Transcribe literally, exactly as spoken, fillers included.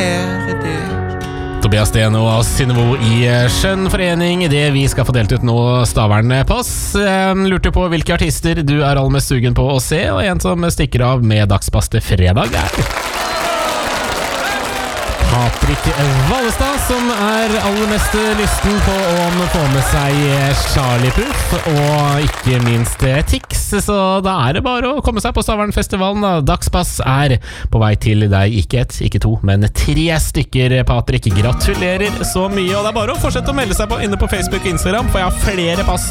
kjære deg. Tobias Sten og Synnøve i Skjønn forening. Det vi skal få delt ut nå, Stavern Pass. Lurte på hvilke artister du er aller mest sugen på å se, og en som stikker av med dagspass til fredag er Patrick Vallestad, som er aller mest lysten på å få med seg Charlie Puth og ikke minst Tix, så da er det bare å komme seg på Stavernfestivalen da. Dagspass er på vei til deg, ikke ett, ikke to, men tre stykker, Patrick. Gratulerer så mye, og det er bare å fortsette å melde seg på inne på Facebook og Instagram, for jeg har flere pass